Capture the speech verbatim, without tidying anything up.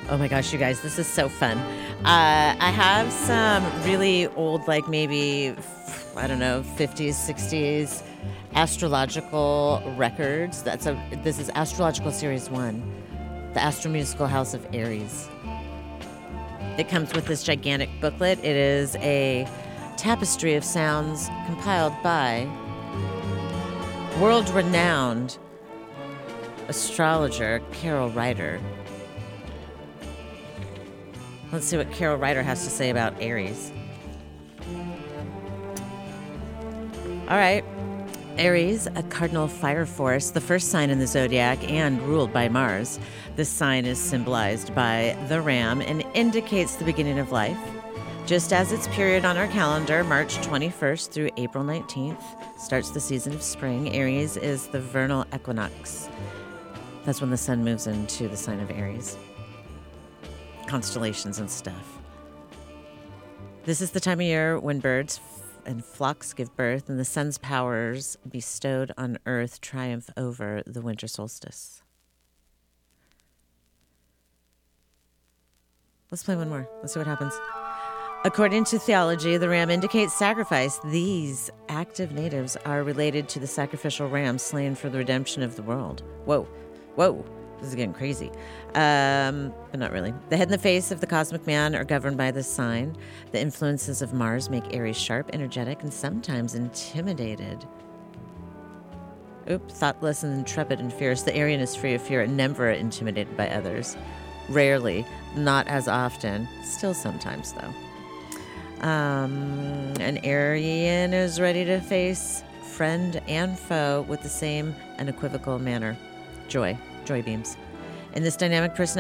Oh my gosh, you guys, this is so fun. Uh, I have some really old, like maybe, I don't know, fifties, sixties astrological records. That's a. This is Astrological Series one, the Astromusical House of Aries. It comes with this gigantic booklet. It is a tapestry of sounds compiled by world-renowned astrologer Carol Ryder. Let's see what Carol Ryder has to say about Aries. All right. Aries, a cardinal fire force, the first sign in the zodiac and ruled by Mars. This sign is symbolized by the ram and indicates the beginning of life. Just as its period on our calendar, March twenty-first through April nineteenth, starts the season of spring. Aries is the vernal equinox. That's when the sun moves into the sign of Aries. Constellations and stuff. This is the time of year when birds and flocks give birth, and the sun's powers bestowed on Earth triumph over the winter solstice. Let's play one more. Let's see what happens. According to theology, the ram indicates sacrifice. These active natives are related to the sacrificial ram slain for the redemption of the world. Whoa, whoa. This is getting crazy. Um, but not really. The head and the face of the cosmic man are governed by this sign. The influences of Mars make Aries sharp, energetic, and sometimes intimidated. Oop, thoughtless and intrepid and fierce. The Arian is free of fear and never intimidated by others. Rarely, not as often. Still sometimes, though. Um, an Arian is ready to face friend and foe with the same unequivocal manner. Joy. Joy beams. In this dynamic personality,